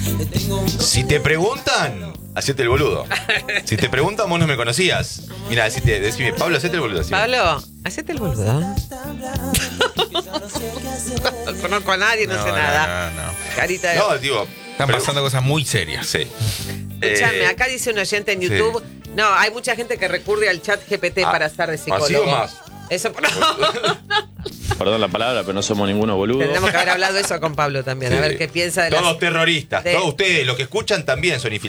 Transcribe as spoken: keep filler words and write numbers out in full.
Si te preguntan, hacete el boludo. Si te preguntan, vos no me conocías. Mira, decime, decime, Pablo, hacete el boludo. Decime. Pablo, hacete el boludo. No conozco a nadie, no, No, sé no, nada. no, no. Carita de... No, digo. Están pero- pasando cosas muy serias. Sí. Escuchame, Eh, acá dice un oyente en YouTube. sí. No, hay mucha gente que recurre al chat G P T Ah, para estar de psicólogo. ¿así o más? Eso, Perdón la palabra, pero no somos ninguno boludo. tendremos que haber hablado eso con Pablo también. A Sí. ver qué piensa de las... Todos terroristas. de- Todos ustedes, los que escuchan, también son infiltrados.